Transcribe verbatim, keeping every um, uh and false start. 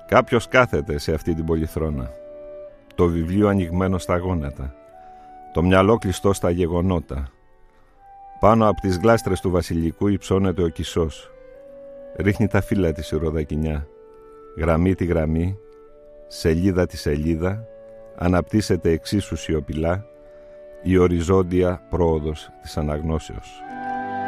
Κάποιος κάθεται σε αυτή την πολυθρόνα, το βιβλίο ανοιγμένο στα γόνατα, το μυαλό κλειστό στα γεγονότα. Πάνω από τις γλάστρες του βασιλικού υψώνεται ο Κισός. Ρίχνει τα φύλλα της η ροδακινιά, γραμμή τη γραμμή, σελίδα τη σελίδα, αναπτύσσεται εξίσου σιωπηλά η οριζόντια πρόοδος της αναγνώσεως.